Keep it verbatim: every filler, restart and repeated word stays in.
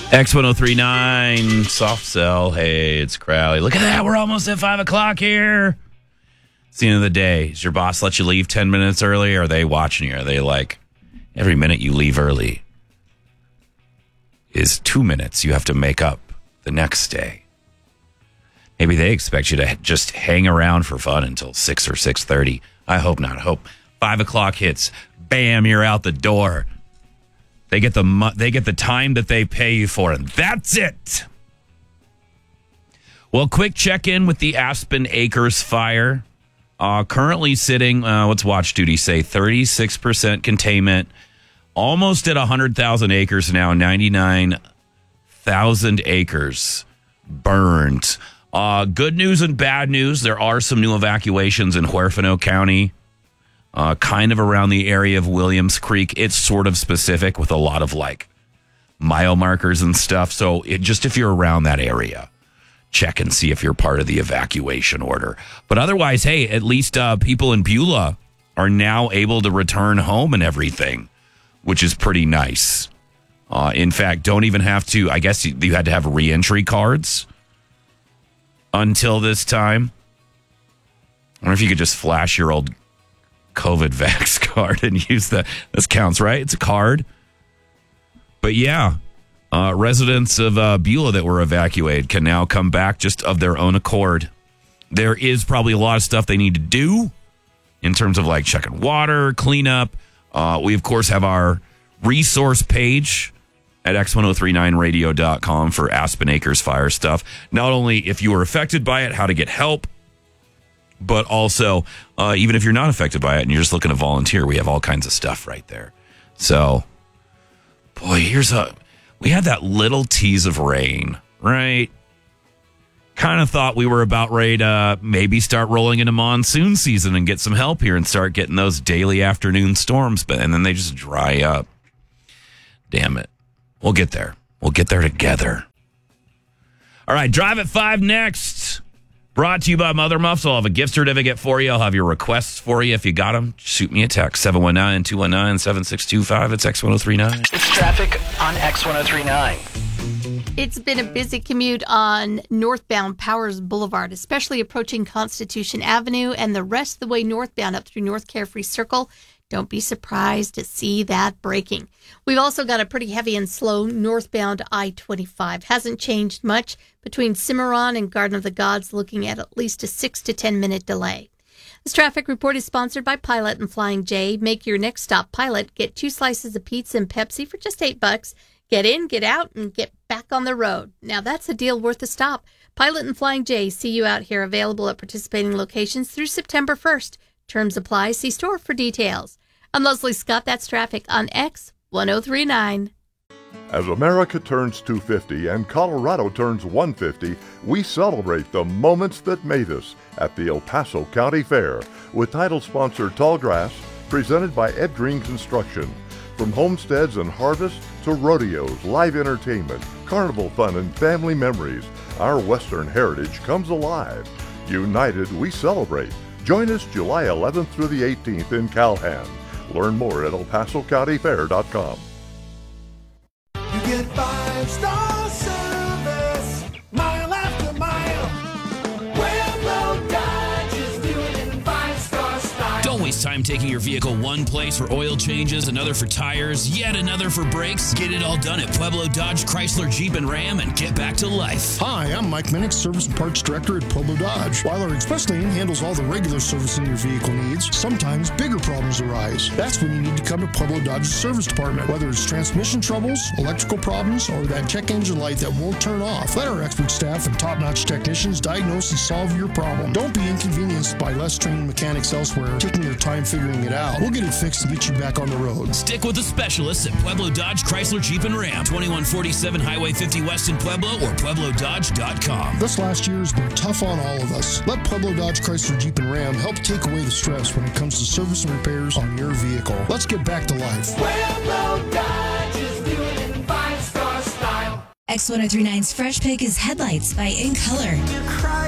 X ten thirty-nine, Soft Cell. Hey, it's Crowley. Look at that. We're almost at five o'clock here. It's the end of the day. Does your boss let you leave ten minutes early? Or are they watching you? Are they like, every minute you leave early is two minutes you have to make up the next day? Maybe they expect you to just hang around for fun until six or six thirty. I hope not. I hope five o'clock hits. Bam, you're out the door. They get the they get the time that they pay you for, and that's it. Well, quick check-in with the Aspen Acres fire. Uh, currently sitting, uh, what's watch duty say? thirty-six percent containment. Almost at one hundred thousand acres now. ninety-nine thousand acres burned. Uh, good news and bad news. There are some new evacuations in Huerfano County. Uh, kind of around the area of Williams Creek. It's sort of specific with a lot of like mile markers and stuff. So it, just if you're around that area, check and see if you're part of the evacuation order. But otherwise, hey, at least uh, people in Beulah are now able to return home and everything, which is pretty nice. Uh, in fact, don't even have to, I guess you, you had to have re-entry cards until this time. I wonder if you could just flash your old COVID vax card and use that. This counts, right? It's a card. But yeah, uh, residents of uh, Beulah that were evacuated can now come back just of their own accord. There is probably a lot of stuff they need to do in terms of like checking water, cleanup. Uh, we, of course, have our resource page at x ten thirty-nine radio dot com for Aspen Acres fire stuff. Not only if you were affected by it, how to get help, but also, uh, even if you're not affected by it and you're just looking to volunteer, we have all kinds of stuff right there. So, boy, here's a... We had that little tease of rain, right? Kind of thought we were about ready to maybe start rolling into monsoon season and get some help here and start getting those daily afternoon storms, but and then they just dry up. Damn it. We'll get there. We'll get there together. All right, Drive at five next. Brought to you by Mother Muffs. I'll have a gift certificate for you. I'll have your requests for you. If you got them, shoot me a text. seven one nine, two one nine, seven six two five. It's X ten thirty-nine. It's traffic on X ten thirty-nine. It's been a busy commute on northbound Powers Boulevard, especially approaching Constitution Avenue and the rest of the way northbound up through North Carefree Circle. Don't be surprised to see that braking. We've also got a pretty heavy and slow northbound I twenty-five. Hasn't changed much between Cimarron and Garden of the Gods, looking at at least a six to ten minute delay. This traffic report is sponsored by Pilot and Flying J. Make your next stop Pilot. Get two slices of pizza and Pepsi for just eight bucks. Get in, get out, and get back on the road. Now that's a deal worth a stop. Pilot and Flying J. See you out here, available at participating locations through September first. Terms apply. See store for details. I'm Leslie Scott. That's traffic on X ten thirty-nine. As America turns two hundred fifty and Colorado turns one hundred fifty, we celebrate the moments that made us at the El Paso County Fair with title sponsor Tallgrass, presented by Ed Green Construction. From homesteads and harvest to rodeos, live entertainment, carnival fun, and family memories, our Western heritage comes alive. United, we celebrate. Join us July eleventh through the eighteenth in Calhan. Learn more at el paso county fair dot com. You get five-star service, mile after mile. Pueblo Dodge is doing in five-star style. Don't waste time taking your vehicle one place for oil changes, another for tires, yet another for brakes. Get it all done at Pueblo Dodge, Chrysler, Jeep, and Ram and get back to life. Hi, I'm Mike Minnick, Service and Parts Director at Pueblo Dodge. While our express lane handles all the regular servicing your vehicle needs, sometimes bigger problems arise. That's when you need to come to Pueblo Dodge's service department. Whether it's transmission troubles, electrical problems, or that check engine light that won't turn off, let our expert staff and top-notch technicians diagnose and solve your problem. Don't be inconvenienced by less trained mechanics elsewhere taking your time figuring it out. We'll get it fixed to get you back on the road. Stick with the specialists at Pueblo Dodge, Chrysler, Jeep, and Ram. twenty-one forty-seven Highway fifty West in Pueblo or pueblo dodge dot com. This last year has been tough on all of us. Let Pueblo Dodge, Chrysler, Jeep, and Ram help take away the stress when it comes to service and repairs on your vehicle. Let's get back to life. Pueblo Dodge is doing in five-star style. X ten thirty-nine's Fresh Pick is headlights by In Color.